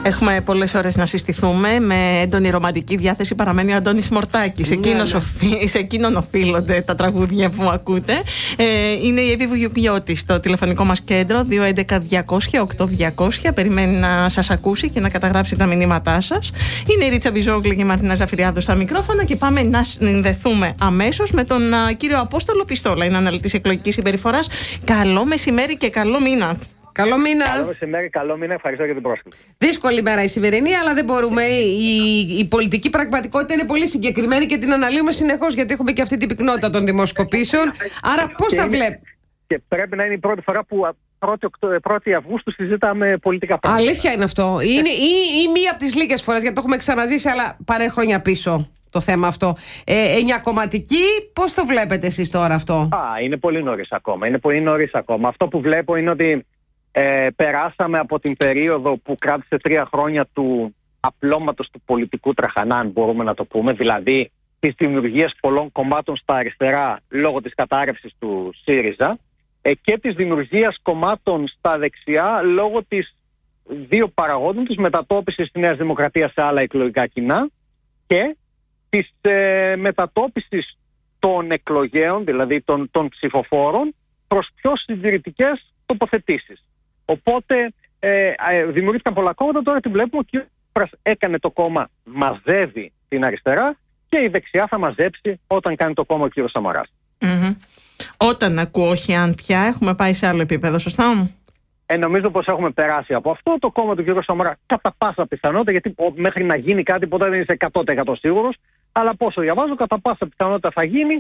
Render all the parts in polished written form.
Έχουμε πολλές ώρες να συστηθούμε. Με έντονη ρομαντική διάθεση παραμένει ο Αντώνης Μορτάκης. Σε εκείνον οφείλονται τα τραγούδια που ακούτε. Είναι η Εύη Βουγιώτη στο τηλεφωνικό μας κέντρο 211-200-8200. Περιμένει να σας ακούσει και να καταγράψει τα μηνύματά σας. Είναι η Ρίτσα Μπιζόγλου και η Μαρτίνα Ζαφυριάδου στα μικρόφωνα και πάμε να συνδεθούμε αμέσως με τον κύριο Απόστολο Πιστόλα. Είναι αναλυτής εκλογικής συμπεριφοράς. Καλό μεσημέρι και καλό μήνα. Καλό μήνα. Καλό μεσημέρι, καλό μήνα. Ευχαριστώ για την πρόσκληση. Δύσκολη μέρα η σημερινή, αλλά δεν μπορούμε. Η πολιτική πραγματικότητα είναι πολύ συγκεκριμένη και την αναλύουμε συνεχώς, γιατί έχουμε και αυτή την πυκνότητα των δημοσκοπήσεων. Άρα, πώς τα βλέπει. Και πρέπει να είναι η πρώτη φορά που 1η Αυγούστου συζητάμε πολιτικά πράγματα. Αλήθεια είναι αυτό. Είναι ή μία από τις λίγες φορές, γιατί το έχουμε ξαναζήσει, αλλά πάρε χρόνια πίσω το θέμα αυτό. 9κομματική, πώς το βλέπετε εσείς τώρα αυτό? Είναι πολύ νωρίς ακόμα. Αυτό που βλέπω είναι ότι περάσαμε από την περίοδο που κράτησε 3 χρόνια του απλώματος του πολιτικού τραχανά, αν μπορούμε να το πούμε, δηλαδή της δημιουργίας πολλών κομμάτων στα αριστερά λόγω της κατάρρευσης του ΣΥΡΙΖΑ και της δημιουργίας κομμάτων στα δεξιά λόγω της δύο παραγόντων, της μετατόπισης της Νέας Δημοκρατίας σε άλλα εκλογικά κοινά και της μετατόπισης των εκλογέων, δηλαδή των ψηφοφόρων, προς πιο συντηρητικές τοποθετήσεις. Οπότε δημιουργήθηκαν πολλά κόμματα. Τώρα τι βλέπουμε? Ο κ. Τσίπρας έκανε το κόμμα, μαζεύει την αριστερά και η δεξιά θα μαζέψει όταν κάνει το κόμμα ο κ. Σαμαράς. Όταν ακούω, όχι αν πια, έχουμε πάει σε άλλο επίπεδο, σωστά μου? Νομίζω πως έχουμε περάσει από αυτό. Το κόμμα του κ. Σαμαρά κατά πάσα πιθανότητα, γιατί μέχρι να γίνει κάτι ποτέ δεν είσαι 100% σίγουρος, αλλά πόσο διαβάζω, κατά πάσα πιθανότητα θα γίνει.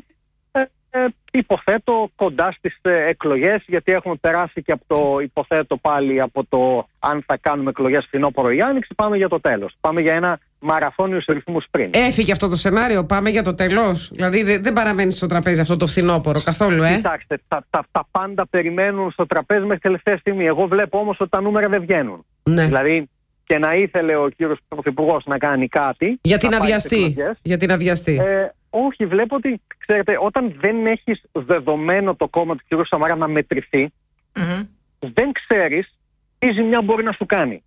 Υποθέτω κοντά στις εκλογές, γιατί έχουμε περάσει και από το υποθέτω πάλι από το αν θα κάνουμε εκλογές φθινόπωρο ή άνοιξη, πάμε για το τέλος. Πάμε για ένα μαραθώνιο σε ρυθμούς πριν. Έφυγε αυτό το σενάριο, πάμε για το τέλος. Δηλαδή δεν παραμένει στο τραπέζι αυτό το φθινόπωρο καθόλου, Κοιτάξτε, τα πάντα περιμένουν στο τραπέζι μέχρι τελευταία στιγμή. Εγώ βλέπω όμως ότι τα νούμερα δεν βγαίνουν. Ναι. Δηλαδή και να ήθελε ο κύριος Πρωθυπουργός να κάνει κάτι. Γιατί να βιαστεί. Όχι, βλέπω ότι, ξέρετε, όταν δεν έχεις δεδομένο το κόμμα του κ. Σαμαρά να μετρηθεί, δεν ξέρεις τι ζημιά μπορεί να σου κάνει.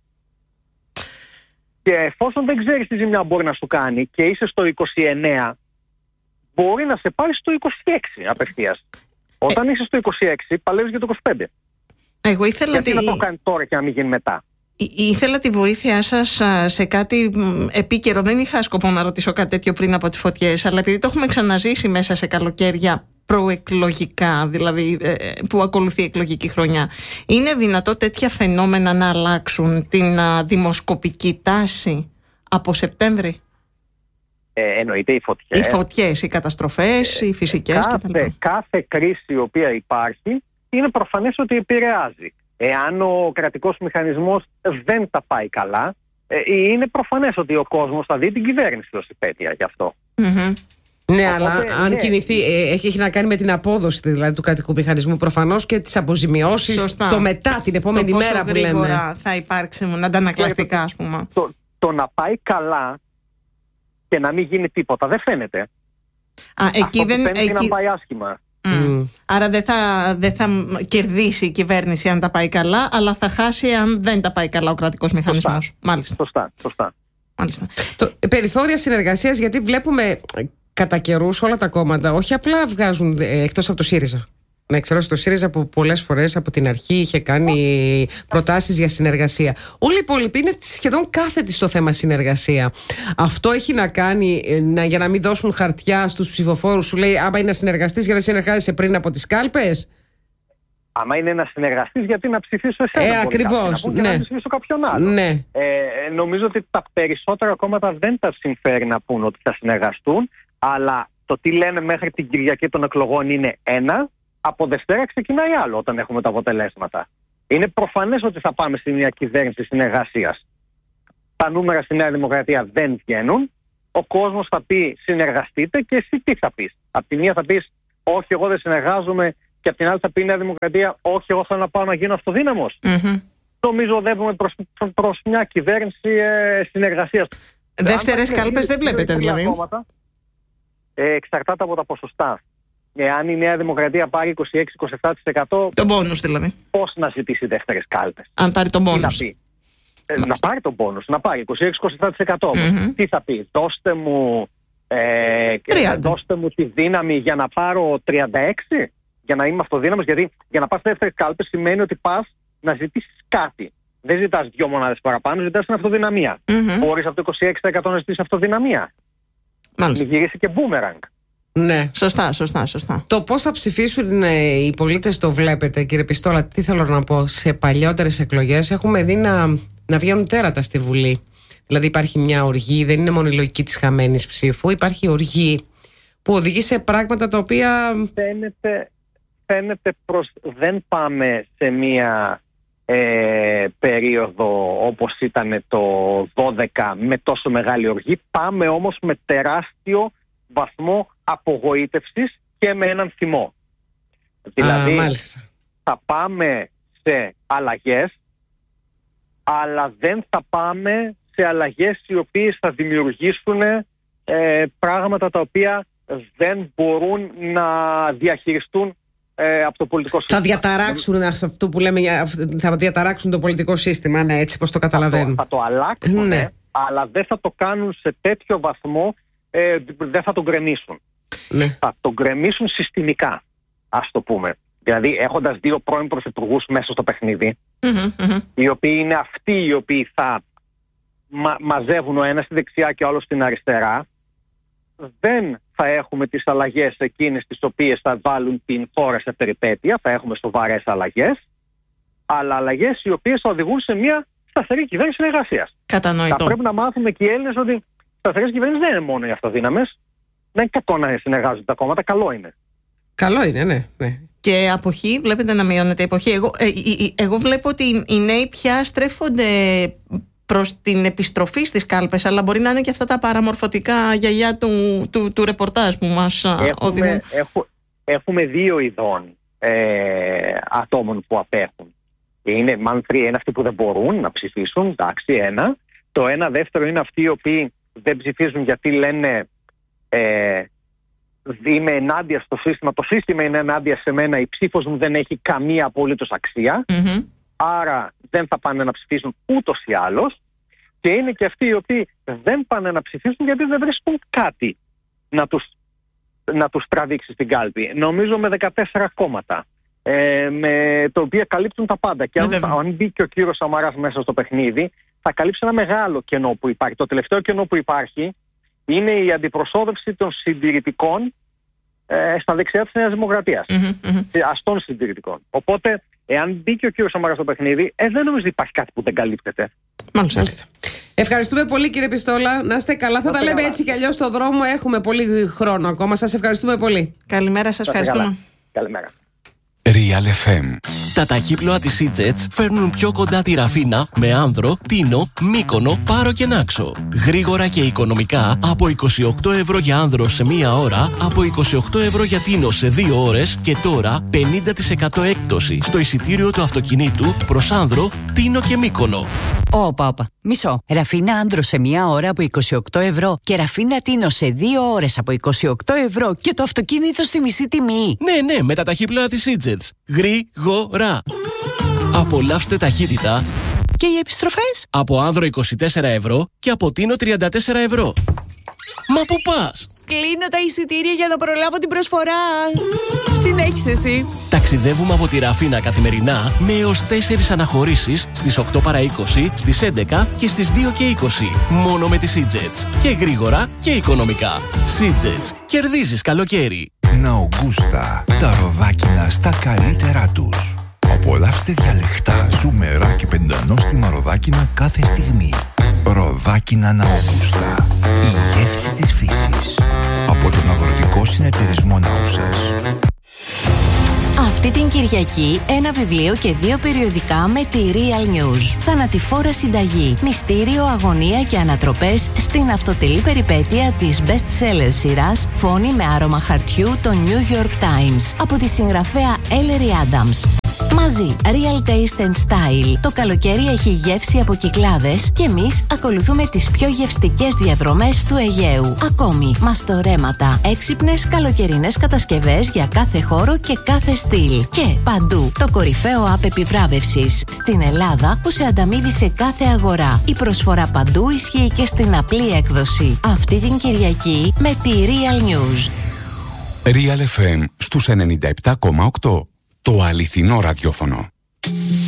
Και εφόσον δεν ξέρεις τι ζημιά μπορεί να σου κάνει και είσαι στο 29, μπορεί να σε πάρει στο 26 απευθείας. Όταν είσαι στο 26, παλεύεις για το 25. Εγώ ήθελα γιατί να το κάνει τώρα και να μην γίνει μετά. Ήθελα τη βοήθειά σας σε κάτι επίκαιρο. Δεν είχα σκοπό να ρωτήσω κάτι τέτοιο πριν από τις φωτιές, αλλά επειδή το έχουμε ξαναζήσει μέσα σε καλοκαίρια προεκλογικά, δηλαδή που ακολουθεί η εκλογική χρονιά, είναι δυνατό τέτοια φαινόμενα να αλλάξουν την δημοσκοπική τάση από Σεπτέμβρη? Εννοείται οι φωτιές. Οι φωτιές, οι καταστροφές, οι φυσικές κτλ. Κάθε κρίση η οποία υπάρχει είναι προφανές ότι επηρεάζει. Εάν ο κρατικός μηχανισμός δεν τα πάει καλά, είναι προφανές ότι ο κόσμος θα δει την κυβέρνηση ως υπέτεια γι' αυτό. Ναι, αλλά αν κινηθεί, έχει να κάνει με την απόδοση δηλαδή, του κρατικού μηχανισμού προφανώς και τις αποζημιώσεις, το μετά, την επόμενη μέρα που λέμε. Πόσο γρήγορα θα υπάρξουν αντανακλαστικά, ας πούμε. Το να πάει καλά και να μην γίνει τίποτα δεν φαίνεται. Εκεί δεν φαίνεται να πάει άσχημα. Άρα δεν θα κερδίσει η κυβέρνηση αν τα πάει καλά, αλλά θα χάσει αν δεν τα πάει καλά ο κρατικός μηχανισμός. Μάλιστα. Σωστά. Μάλιστα. Περιθώρια συνεργασίας, γιατί βλέπουμε κατά καιρούς όλα τα κόμματα όχι απλά βγάζουν, εκτός από το ΣΥΡΙΖΑ. Να εξαιρέσω το ΣΥΡΙΖΑ που πολλές φορές από την αρχή είχε κάνει προτάσεις για συνεργασία. Όλοι οι υπόλοιποι είναι σχεδόν κάθετοι στο θέμα συνεργασία. Αυτό έχει να κάνει για να μην δώσουν χαρτιά στους ψηφοφόρους. Σου λέει άμα είναι να συνεργαστείς, γιατί δεν συνεργάζεσαι πριν από τις κάλπες. Άμα είναι να συνεργαστείς, γιατί να ψηφίσω εσένα. Ακριβώς. Ναι. Να ψηφίσω κάποιον άλλο. Ναι. Νομίζω ότι τα περισσότερα κόμματα δεν τα συμφέρει να πούν ότι θα συνεργαστούν, αλλά το τι λένε μέχρι την Κυριακή των εκλογών είναι ένα. Από Δευτέρα ξεκινάει άλλο όταν έχουμε τα αποτελέσματα. Είναι προφανές ότι θα πάμε σε μια κυβέρνηση συνεργασίας. Τα νούμερα στη Νέα Δημοκρατία δεν βγαίνουν. Ο κόσμος θα πει συνεργαστείτε και εσύ τι θα πεις? Απ' τη μία θα πεις όχι, εγώ δεν συνεργάζομαι, και απ' την άλλη θα πει η Νέα Δημοκρατία όχι, εγώ θέλω να πάω να γίνω αυτοδύναμος. Νομίζω οδεύουμε προς μια κυβέρνηση συνεργασίας. Δεύτερες κάλπες δεν βλέπετε δηλαδή? Εξαρτάται από τα ποσοστά. Εάν η Νέα Δημοκρατία πάρει 26-27%. Το μπόνους δηλαδή. Πώς να ζητήσει δεύτερες κάλπες? Αν πάρει το μπόνους. να πάρει τον πόνους, να πάρει 26-27%. Τι θα πει, δώστε μου τη δύναμη για να πάρω 36%, για να είμαι αυτοδύναμος, γιατί για να πας δεύτερη κάλπη σημαίνει ότι πας να ζητήσεις κάτι. Δεν ζητάς 2 μονάδες παραπάνω, ζητάς την αυτοδυναμία. Μπορείς από το 26% να ζητήσεις αυτοδυναμία. Μάλιστα. Μην γυρίσει και μπούμεραγκ. Ναι. Σωστά. Το πώς θα ψηφίσουν οι πολίτες το βλέπετε, κύριε Πιστόλα. Τι θέλω να πω, σε παλιότερες εκλογές έχουμε δει να βγαίνουν τέρατα στη Βουλή. Δηλαδή υπάρχει μια οργή, δεν είναι μόνο η λογική της χαμένης ψήφου, υπάρχει οργή που οδηγεί σε πράγματα τα οποία... Φαίνεται δεν πάμε σε μια περίοδο όπως ήταν το 12 με τόσο μεγάλη οργή. Πάμε όμως με τεράστιο βαθμό απογοήτευσης και με έναν θυμό. Δηλαδή θα πάμε σε αλλαγές, αλλά δεν θα πάμε σε αλλαγές οι οποίες θα δημιουργήσουν πράγματα τα οποία δεν μπορούν να διαχειριστούν από το πολιτικό σύστημα. Θα διαταράξουν αυτό που λέμε, θα διαταράξουν το πολιτικό σύστημα, ναι, έτσι πως το καταλαβαίνουν. Θα το αλλάξουν, ναι, αλλά δεν θα το κάνουν σε τέτοιο βαθμό, δεν θα τον γκρεμίσουν. Ναι. Θα τον γκρεμίσουν συστημικά, ας το πούμε. Δηλαδή έχοντας 2 πρώην πρωθυπουργούς μέσα στο παιχνίδι, οι οποίοι είναι αυτοί οι οποίοι θα μαζεύουν ο ένας στη δεξιά και ο άλλος στην αριστερά, δεν θα έχουμε τις αλλαγές εκείνες τις οποίες θα βάλουν την χώρα σε περιπέτεια, θα έχουμε σοβαρές αλλαγές, αλλά αλλαγές οι οποίες θα οδηγούν σε μια σταθερή κυβέρνηση συνεργασίας. Κατανοητό. Θα πρέπει να μάθουμε και οι Έλληνες ότι σταθερές κυβέρνησεις δεν είναι μόνο οι αυτοδύναμες. Δεν είναι κακό να συνεργάζονται τα κόμματα, καλό είναι. Καλό είναι, ναι. Και αποχή, βλέπετε να μειώνεται η αποχή. Εγώ βλέπω ότι οι νέοι πια στρέφονται προς την επιστροφή στις κάλπες, αλλά μπορεί να είναι και αυτά τα παραμορφωτικά γιαγιά του ρεπορτάζ που μας οδηγούν. Έχουμε 2 ειδών ατόμων που απέχουν. Είναι αυτοί που δεν μπορούν να ψηφίσουν, εντάξει, ένα. Το ένα δεύτερο είναι αυτοί οι οποίοι δεν ψηφίζουν γιατί λένε είμαι ενάντια στο σύστημα, το σύστημα είναι ενάντια σε μένα, η ψήφος μου δεν έχει καμία απολύτως αξία, άρα δεν θα πάνε να ψηφίσουν ούτως ή άλλως. Και είναι και αυτοί οι οποίοι δεν πάνε να ψηφίσουν γιατί δεν βρίσκουν κάτι να τους τραβήξει στην κάλπη. Νομίζω με 14 κόμματα, με το οποίο καλύπτουν τα πάντα. Και αν μπει και ο κύριος Σαμαράς μέσα στο παιχνίδι, θα καλύψει ένα μεγάλο κενό που υπάρχει. Το τελευταίο κενό που υπάρχει είναι η αντιπροσώπευση των συντηρητικών στα δεξιά της Νέας Δημοκρατίας. Αστών συντηρητικών. Οπότε, εάν μπει και ο κύριος Σαμαράς στο παιχνίδι, δεν νομίζω ότι υπάρχει κάτι που δεν καλύπτεται. Μάλιστα. Ευχαριστούμε πολύ, κύριε Πιστόλα. Να είστε καλά. Θα τα λέμε έτσι κι αλλιώς στο δρόμο. Έχουμε πολύ χρόνο ακόμα. Σας ευχαριστούμε πολύ. Καλημέρα, σας ευχαριστούμε. Καλημέρα. Real FM. Τα ταχύπλοα της EasyJet φέρνουν πιο κοντά τη Ραφίνα με Άνδρο, Τίνο, Μύκονο, Πάρο και Νάξο. Γρήγορα και οικονομικά από 28 ευρώ για Άνδρο σε 1 ώρα, από 28 ευρώ για Τίνο σε 2 ώρες και τώρα 50% έκπτωση στο εισιτήριο του αυτοκινήτου προς Άνδρο, Τίνο και Μύκονο. Όπα. Μισό. Ραφίνα Άνδρο σε 1 ώρα από 28 ευρώ και Ραφίνα Τίνο σε 2 ώρες από 28 ευρώ και το αυτοκίνητο στη μισή τιμή. Ναι, με τα ταχύπλοα της EasyJet. Γρήγορα. Απολαύστε ταχύτητα. Και οι επιστροφές? Από Άνδρο 24 ευρώ και από Τίνο 34 ευρώ. Μα πού πας? Κλείνω τα εισιτήρια για να προλάβω την προσφορά. Συνέχισε εσύ. Ταξιδεύουμε από τη Ραφίνα καθημερινά με έως 4 αναχωρήσεις στις 8 παρά 20, στις 11 και στις 2 και 20. Μόνο με τις EasyJet. Και γρήγορα και οικονομικά. EasyJet. Κερδίζεις καλοκαίρι. Ναουγκούστα. Τα ροδάκινα στα καλύτερά τους. Απολαύστε διαλεχτά, ζουμερά και πεντανόστιμα ροδάκινα κάθε στιγμή. Ροδάκινα Ναουγκούστα. Η γεύση της φύσης. Από τον Αγροτικό Συνεταιρισμό Νάουσας. Αυτή την Κυριακή ένα βιβλίο και 2 περιοδικά με τη Real News. Θανατηφόρα συνταγή, μυστήριο, αγωνία και ανατροπές στην αυτοτελή περιπέτεια της best-seller σειράς Φόνη με άρωμα χαρτιού, το New York Times, από τη συγγραφέα Ellery Adams. Μαζί, Real Taste and Style. Το καλοκαίρι έχει γεύση από Κυκλάδες και εμείς ακολουθούμε τις πιο γευστικές διαδρομές του Αιγαίου. Ακόμη, μαστορέματα, έξυπνες καλοκαιρινές κατασκευές για κάθε χώρο και κάθε στυλ. Και παντού, το κορυφαίο app επιβράβευσης στην Ελλάδα που σε ανταμείβει σε κάθε αγορά. Η προσφορά παντού ισχύει και στην απλή έκδοση. Αυτή την Κυριακή με τη Real News. Real FM στους 97,8. Το αληθινό ραδιόφωνο.